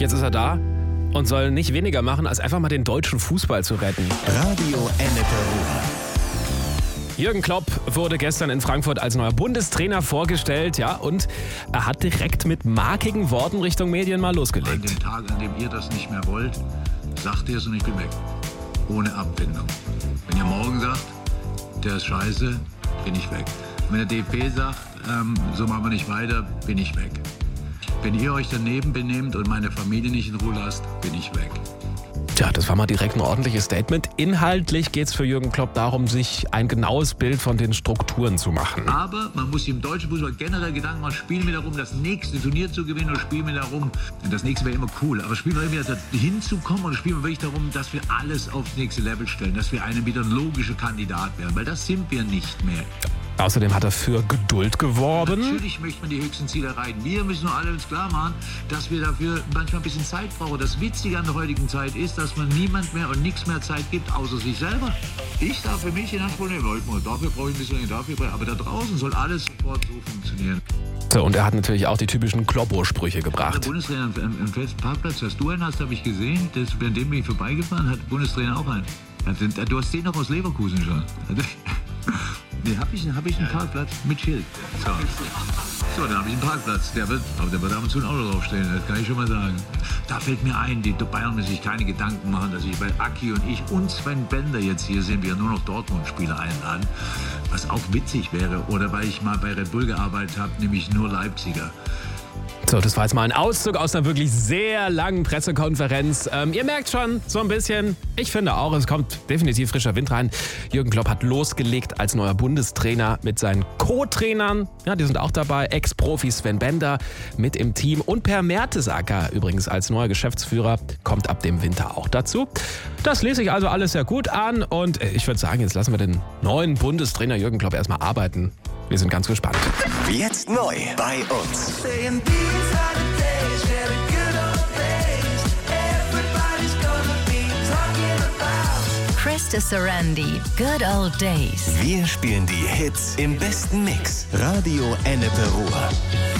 Jetzt ist er da und soll nicht weniger machen, als einfach mal den deutschen Fußball zu retten. Radio Ennepe Ruhr. Jürgen Klopp wurde gestern in Frankfurt als neuer Bundestrainer vorgestellt, ja, und er hat direkt mit markigen Worten Richtung Medien mal An losgelegt. dem Tag, an dem ihr das nicht mehr wollt, sagt ihr es und ich bin weg. Ohne Abwendung. Wenn ihr morgen sagt, der ist scheiße, bin ich weg. Wenn der DFB sagt, so machen wir nicht weiter, bin ich weg. Wenn ihr euch daneben benehmt und meine Familie nicht in Ruhe lasst, bin ich weg. Tja, das war mal direkt ein ordentliches Statement. Inhaltlich geht es für Jürgen Klopp darum, sich ein genaues Bild von den Strukturen zu machen. Aber man muss sich im deutschen Fußball generell Gedanken machen, spielen wir darum, das nächste Turnier zu gewinnen, oder spielen wir darum, das nächste wäre immer cool, aber spielen wir irgendwie hinzukommen oder spielen wir wirklich darum, dass wir alles aufs nächste Level stellen, dass wir wieder ein logischer Kandidat werden, weil das sind wir nicht mehr. Außerdem hat er für Geduld geworben. Natürlich möchte man die höchsten Ziele erreichen. Wir müssen nur alle uns klar machen, dass wir dafür manchmal ein bisschen Zeit brauchen. Das Witzige an der heutigen Zeit ist, dass man niemand mehr und nichts mehr Zeit gibt, außer sich selber. Ich darf für mich in Anspruch nehmen, dafür brauche ich ein bisschen, aber da draußen soll alles sofort so funktionieren. So, und er hat natürlich auch die typischen Kloppo-Sprüche Der gebracht. Bundestrainer am festen Parkplatz, hast du einen, habe ich gesehen, bei dem bin ich vorbeigefahren, hat der Bundestrainer auch einen. Du hast den noch aus Leverkusen schon. Nee, hab ich einen Parkplatz mit Schild. So, dann habe ich einen Parkplatz. Der wird ab und zu ein Auto draufstehen, das kann ich schon mal sagen. Da fällt mir ein, die Bayern müssen sich keine Gedanken machen, dass ich bei Aki und ich und Sven Bender jetzt hier sind, wir nur noch Dortmund-Spieler einladen. Was auch witzig wäre, oder weil ich mal bei Red Bull gearbeitet habe, nämlich nur Leipziger. So, das war jetzt mal ein Auszug aus einer wirklich sehr langen Pressekonferenz. Ihr merkt schon so ein bisschen, ich finde auch, es kommt definitiv frischer Wind rein. Jürgen Klopp hat losgelegt als neuer Bundestrainer mit seinen Co-Trainern. Ja, die sind auch dabei. Ex-Profi Sven Bender mit im Team. Und Per Mertesacker übrigens als neuer Geschäftsführer kommt ab dem Winter auch dazu. Das lese ich also alles sehr gut an. Und ich würde sagen, jetzt lassen wir den neuen Bundestrainer Jürgen Klopp erstmal arbeiten. Wir sind ganz gespannt. Jetzt neu bei uns. Krista Sarandi, Good Old Days. Wir spielen die Hits im besten Mix. Radio Ennepe Ruhr.